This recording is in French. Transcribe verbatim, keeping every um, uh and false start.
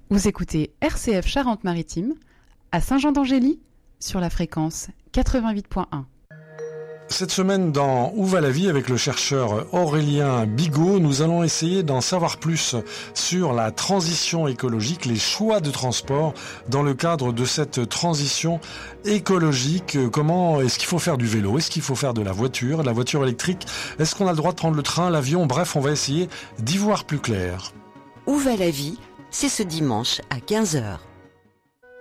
Vous écoutez R C F Charente-Maritime à Saint-Jean-d'Angély sur la fréquence quatre-vingt-huit point un. Cette semaine dans Où va la vie avec le chercheur Aurélien Bigot, nous allons essayer d'en savoir plus sur la transition écologique, les choix de transport dans le cadre de cette transition écologique. Comment est-ce qu'il faut faire du vélo? Est-ce qu'il faut faire de la voiture, de la voiture électrique? Est-ce qu'on a le droit de prendre le train, l'avion? Bref, on va essayer d'y voir plus clair. Où va la vie? C'est ce dimanche à quinze heures.